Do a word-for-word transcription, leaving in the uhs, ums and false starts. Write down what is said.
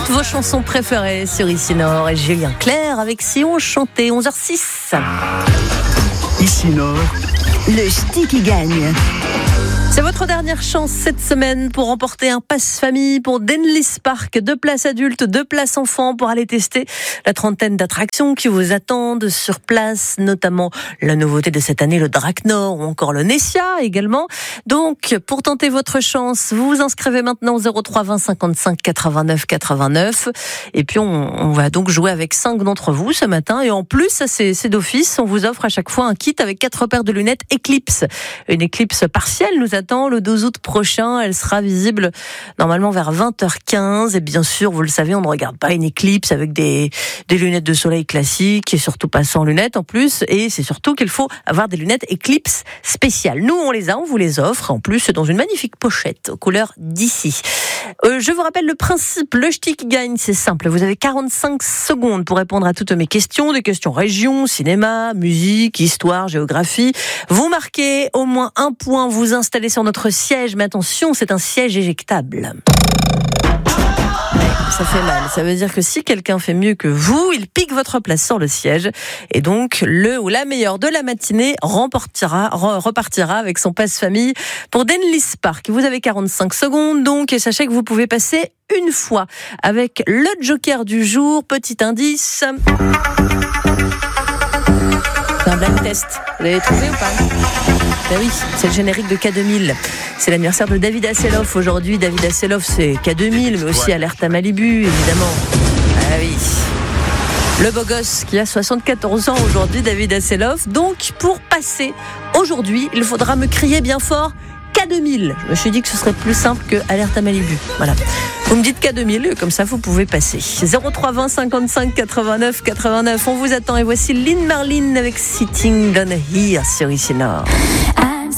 vos chansons préférées sur Ici Nord et Julien Clerc avec Si on chantait. Onze heures six. Ici Nord, le ch'ti qui gagne. C'est votre dernière chance cette semaine pour remporter un passe-famille pour Denlis Park, deux places adultes, deux places enfants pour aller tester la trentaine d'attractions qui vous attendent sur place, notamment la nouveauté de cette année, le Draknor ou encore le Nessia également. Donc, pour tenter votre chance, vous vous inscrivez maintenant au zéro trois vingt cinquante-cinq quatre-vingt-neuf quatre-vingt-neuf et puis on, on va donc jouer avec cinq d'entre vous ce matin et en plus, ça c'est, c'est d'office, on vous offre à chaque fois un kit avec quatre paires de lunettes Eclipse. Une éclipse partielle nous attend le douze août prochain, elle sera visible normalement vers vingt heures quinze et bien sûr, vous le savez, on ne regarde pas une éclipse avec des, des lunettes de soleil classiques et surtout pas sans lunettes en plus, et c'est surtout qu'il faut avoir des lunettes Eclipse spéciales. Nous, on les a, on vous les offre, en plus dans une magnifique pochette aux couleurs d'ici. Euh, je vous rappelle le principe, le ch'ti qui gagne, c'est simple, vous avez quarante-cinq secondes pour répondre à toutes mes questions, des questions région, cinéma, musique, histoire, géographie. Vous marquez au moins un point, vous installez sur notre siège, mais attention, c'est un siège éjectable. Ouais, ça fait mal. Ça veut dire que si quelqu'un fait mieux que vous, il pique votre place sur le siège. Et donc, le ou la meilleure de la matinée remportira, repartira avec son passe-famille pour Denlis Park. Vous avez quarante-cinq secondes, donc, et sachez que vous pouvez passer une fois avec le joker du jour. Petit indice. C'est un blind test. Vous l'avez trouvé ou pas ? Ben oui, c'est le générique de K deux mille. C'est l'anniversaire de David Hasselhoff aujourd'hui. David Hasselhoff, c'est K deux mille, mais aussi Alerte à Malibu, évidemment. Ah oui. Le beau gosse qui a soixante-quatorze ans aujourd'hui, David Hasselhoff. Donc, pour passer aujourd'hui, il faudra me crier bien fort K deux mille. Je me suis dit que ce serait plus simple que Alerte à Malibu. Voilà. Vous me dites K deux mille, comme ça vous pouvez passer. zéro trois vingt cinquante-cinq quatre-vingt-neuf quatre-vingt-neuf. On vous attend et voici Lynn Marlin avec Sitting Down Here sur Ici Nord.